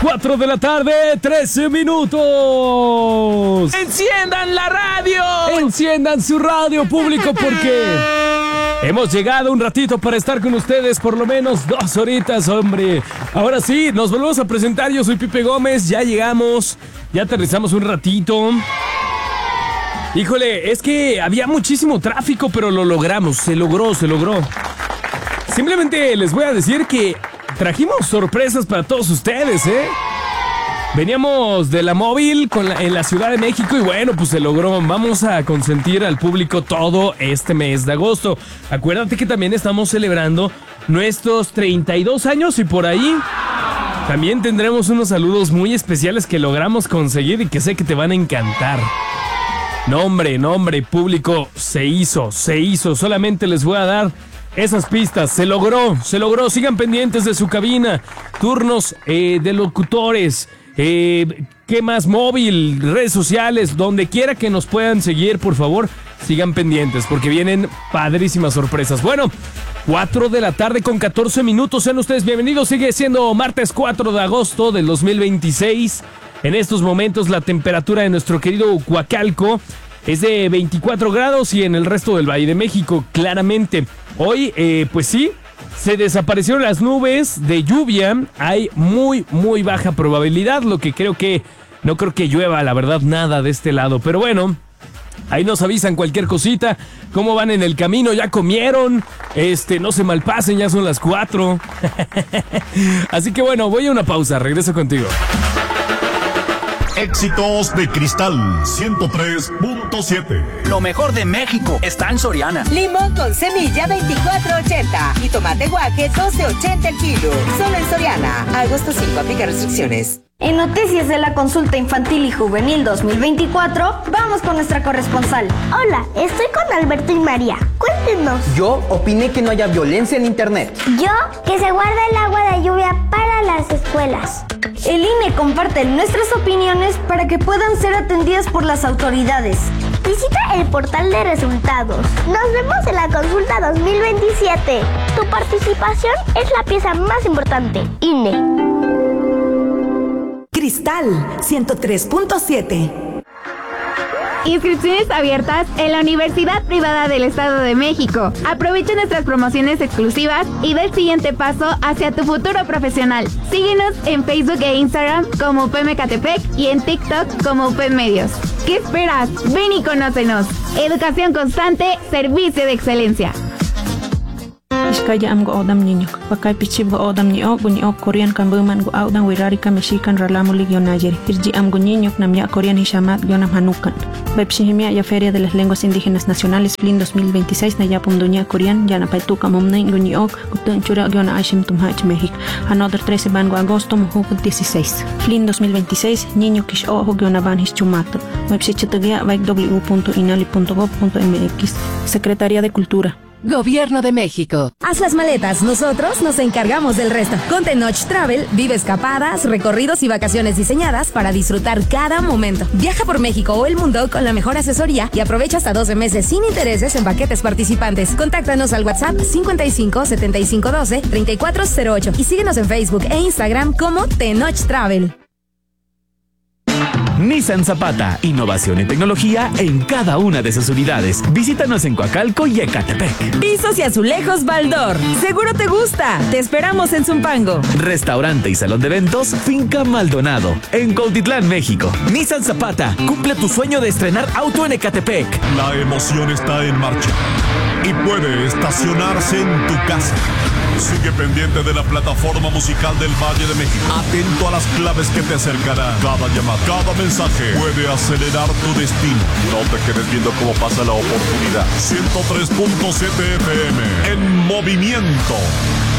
4 de la tarde, 13 minutos. ¡Enciendan la radio! Enciendan su radio, público, porque hemos llegado un ratito para estar con ustedes, por lo menos 2 horitas, hombre. Ahora sí, nos volvemos a presentar. Yo soy Pipe Gómez, ya llegamos, ya aterrizamos un ratito. Híjole, es que había muchísimo tráfico, pero lo logramos, se logró. Simplemente les voy a decir que trajimos sorpresas para todos ustedes, ¿eh? Veníamos de la móvil en la Ciudad de México y bueno, pues se logró. Vamos a consentir al público todo este mes de agosto. Acuérdate que también estamos celebrando nuestros 32 años y por ahí también tendremos unos saludos muy especiales que logramos conseguir y que sé que te van a encantar. No, hombre, público, se hizo. Solamente les voy a dar esas pistas. Se logró. Sigan pendientes de su cabina. Turnos de locutores. ¿Qué más? Móvil, redes sociales, donde quiera que nos puedan seguir, por favor, sigan pendientes porque vienen padrísimas sorpresas. Bueno, 4 de la tarde con 14 minutos. Sean ustedes bienvenidos. Sigue siendo martes 4 de agosto del 2026. En estos momentos la temperatura de nuestro querido Coacalco es de 24 grados y en el resto del Valle de México, claramente. Hoy, pues sí, se desaparecieron las nubes de lluvia. Hay muy baja probabilidad, lo que no creo que llueva, la verdad, nada de este lado. Pero bueno, ahí nos avisan cualquier cosita, cómo van en el camino, ya comieron, no se malpasen, ya son las 4. Así que bueno, voy a una pausa, regreso contigo. Éxitos de Cristal 103.7. Lo mejor de México está en Soriana. Limón con semilla 24.80 y tomate guaje 12.80 el kilo. Solo en Soriana. Agosto 5, aplica restricciones. En Noticias de la Consulta Infantil y Juvenil 2024, vamos con nuestra corresponsal. Hola, estoy con Alberto y María. Cuéntenos. Yo opiné que no haya violencia en internet. Yo, que se guarda el agua de lluvia para las escuelas. El INE comparte nuestras opiniones para que puedan ser atendidas por las autoridades. Visita el portal de resultados. Nos vemos en la consulta 2027. Tu participación es la pieza más importante. INE. Cristal 103.7. Inscripciones abiertas en la Universidad Privada del Estado de México. Aprovecha nuestras promociones exclusivas y da el siguiente paso hacia tu futuro profesional. Síguenos en Facebook e Instagram como UP Ecatepec y en TikTok como UP Medios. ¿Qué esperas? Ven y conócenos. Educación constante, servicio de excelencia. Iskaya am go odam niño, bakay pichib go odam niyo, gunyo Korean kan buman go audan wirari ka Mexican ralamuli gionayeri. Irji am go niño namya Korean hishamat gionam hanukan. Bepshihimia ya Feria de las Lenguas Indígenas Nacionales FLIN 2026 na yapum dunya Korean ya na paituka momnay gunyo gutun chura giona ashim tumhach México. Another 13 bango agosto muhuk 16. FLIN 2026 niño kish ojo giona ban hischumato. Bepshichitagia baik w.inali.gov.mx. Secretaría de Cultura. Gobierno de México. Haz las maletas, nosotros nos encargamos del resto. Con Tenoch Travel, vive escapadas, recorridos y vacaciones diseñadas para disfrutar cada momento. Viaja por México o el mundo con la mejor asesoría y aprovecha hasta 12 meses sin intereses en paquetes participantes. Contáctanos al WhatsApp 55 75 12 3408 y síguenos en Facebook e Instagram como Tenoch Travel. Nissan Zapata, innovación y tecnología en cada una de sus unidades. Visítanos en Coacalco y Ecatepec. Pisos y azulejos Baldor. Seguro te gusta. Te esperamos en Zumpango. Restaurante y salón de eventos Finca Maldonado, en Cuautitlán, México. Nissan Zapata, cumple tu sueño de estrenar auto en Ecatepec. La emoción está en marcha y puede estacionarse en tu casa. Sigue pendiente de la plataforma musical del Valle de México. Atento a las claves que te acercarán. Cada llamada, cada mensaje puede acelerar tu destino. No te quedes viendo cómo pasa la oportunidad. 103.7 FM en movimiento.